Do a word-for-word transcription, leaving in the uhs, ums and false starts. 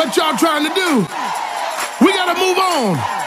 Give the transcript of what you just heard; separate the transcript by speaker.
Speaker 1: What y'all trying to do? We gotta move on.